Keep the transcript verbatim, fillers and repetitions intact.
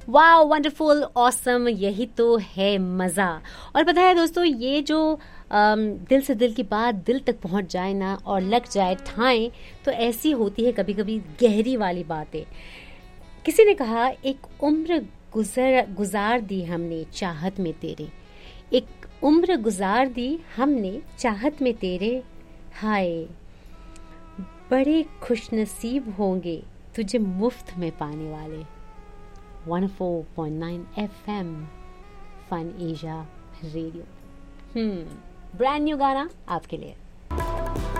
वाह, wonderful, awesome, यही तो है मज़ा। और पता है दोस्तों, ये जो अम, दिल से दिल की बात दिल तक पहुंच जाए ना और लग जाए ठाएं, तो ऐसी होती है कभी कभी गहरी वाली बातें। किसी ने कहा, एक उम्र गुजर गुजार दी हमने चाहत में तेरे, एक उम्र गुजार दी हमने चाहत में तेरे, हाय बड़े खुशनसीब होंगे तुझे मुफ्त में पाने वाले। One four point nine F M fun Asia radio. हम्म ब्रांड न्यू गाना आपके लिए।